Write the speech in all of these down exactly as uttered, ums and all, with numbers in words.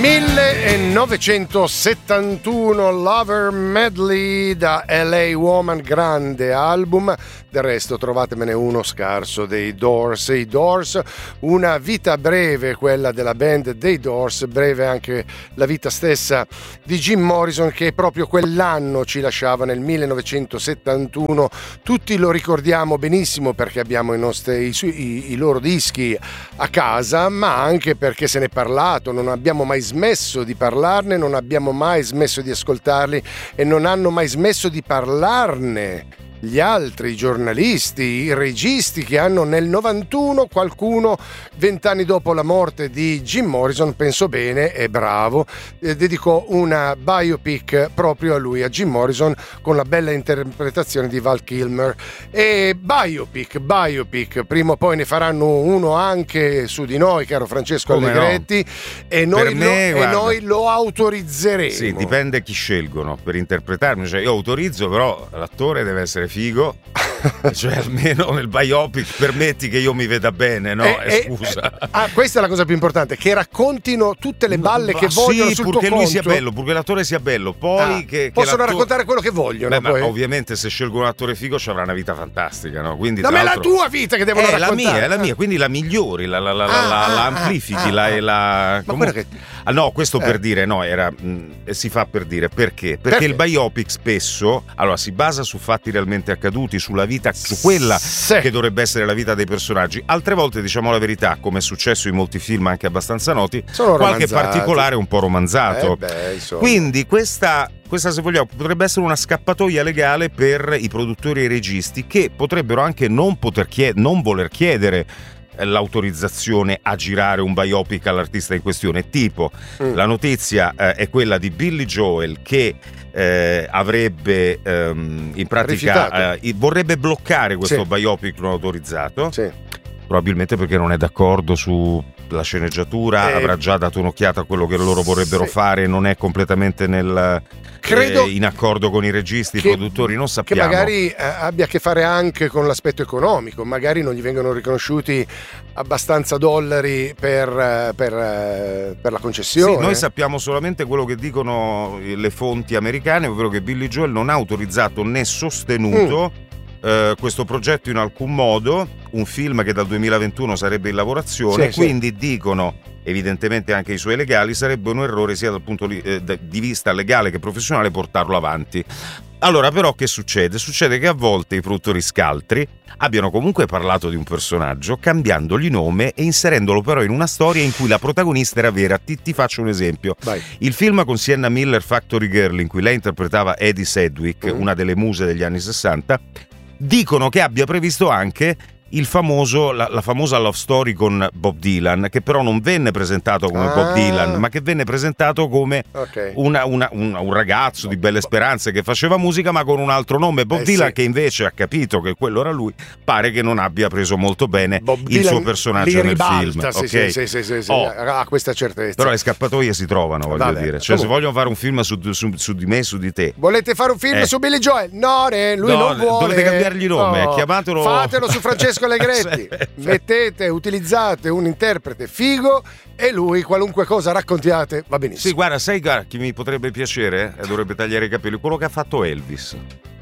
millenovecentosettantuno Lover Medley da L A Woman, grande album. Del resto trovatemene uno scarso dei Doors. I Doors, una vita breve quella della band dei Doors, breve anche la vita stessa di Jim Morrison, che proprio quell'anno ci lasciava, nel millenovecentosettantuno. Tutti lo ricordiamo benissimo perché abbiamo i, nostri, i, i, i loro dischi a casa, ma anche perché se ne è parlato, non abbiamo mai smesso di parlarne, non abbiamo mai smesso di ascoltarli e non hanno mai smesso di parlarne gli altri giornalisti, i registi che hanno nel novantuno, qualcuno vent'anni dopo la morte di Jim Morrison, penso bene, è bravo, eh, dedicò una biopic proprio a lui, a Jim Morrison, con la bella interpretazione di Val Kilmer. E biopic, biopic, prima o poi ne faranno uno anche su di noi, caro Francesco Come Allegretti, no? e, noi me, lo, e noi lo autorizzeremo. Sì, dipende chi scelgono per interpretarmi, cioè io autorizzo, però l'attore deve essere figo, cioè almeno nel biopic permetti che io mi veda bene, no? E, eh, scusa. E, ah, questa è la cosa più importante, che raccontino tutte le balle ma, che sì, vogliono sul purché tuo lui conto. sia bello, purché l'attore sia bello, poi ah, che, che possono raccontare quello che vogliono. Beh, poi. Ma ovviamente se scelgono un attore figo ci avrà una vita fantastica, no? Quindi no, ma è la tua vita che devono è raccontare. la mia, è la mia, quindi la migliori, la, la, la, ah, la, ah, la amplifichi, ah, la, ah, la ma comunque... che... ah, no, questo eh. per dire, no, era mh, si fa per dire perché? Perché, perché il biopic spesso allora si basa su fatti realmente accaduti, sulla vita, su quella sì. che dovrebbe essere la vita dei personaggi. Altre volte, diciamo la verità, come è successo in molti film anche abbastanza noti, sono qualche romanzati. particolare un po' romanzato. Eh beh, quindi questa Questa, se vogliamo, potrebbe essere una scappatoia legale per i produttori e i registi, che potrebbero anche non poter chied- non voler chiedere l'autorizzazione a girare un biopic all'artista in questione. Tipo, mm. la notizia eh, è quella di Billy Joel che eh, avrebbe ehm, in pratica eh, vorrebbe bloccare questo sì. biopic non autorizzato. Sì. Probabilmente perché non è d'accordo sulla sceneggiatura, eh, avrà già dato un'occhiata a quello che loro vorrebbero sì. fare, non è completamente nel, Credo eh, in accordo con i registi, i produttori, non sappiamo. Che magari eh, abbia a che fare anche con l'aspetto economico, magari non gli vengono riconosciuti abbastanza dollari per, per, per la concessione. Sì, noi sappiamo solamente quello che dicono le fonti americane, ovvero che Billy Joel non ha autorizzato né sostenuto mm. Uh, questo progetto in alcun modo, un film che dal duemilaventuno sarebbe in lavorazione, sì, quindi sì. dicono evidentemente anche i suoi legali sarebbe un errore sia dal punto di, eh, di vista legale che professionale portarlo avanti. Allora però che succede? Succede che a volte i produttori scaltri abbiano comunque parlato di un personaggio cambiandogli nome e inserendolo però in una storia in cui la protagonista era vera. Ti, ti faccio un esempio. Vai. Il film con Sienna Miller, Factory Girl, in cui lei interpretava Eddie Sedgwick, mm. una delle muse degli anni sessanta, dicono che abbia previsto anche il famoso, la, la famosa love story con Bob Dylan, che però non venne presentato come ah. Bob Dylan, ma che venne presentato come okay. una, una, una, un ragazzo di belle speranze che faceva musica ma con un altro nome. Bob eh, Dylan sì. che invece ha capito che quello era lui, pare che non abbia preso molto bene Bob il Dylan suo personaggio nel ribalta, film. Sì, okay? sì, sì, sì, sì, oh. ha questa certezza. Però le scappatoie si trovano, voglio Vabbè, dire. Cioè, comunque. se vogliono fare un film su, su, su di me, su di te. Volete fare un film eh. su Billy Joel? No, ne, lui no, non vuole. Dovete cambiargli nome, no. chiamatelo. Fatelo su Francesco Allegretti. Mettete, utilizzate un interprete figo e lui qualunque cosa raccontiate va benissimo. Sì, guarda, sai guarda, chi mi potrebbe piacere e dovrebbe tagliare i capelli, quello che ha fatto Elvis.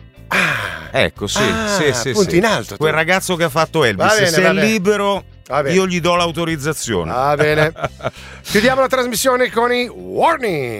Ah, ecco, sì, ah, sì, sì, punti sì. in alto. Quel ragazzo che ha fatto Elvis, va bene, se va è bene. libero io gli do l'autorizzazione. Va bene. Chiudiamo la trasmissione con i warning.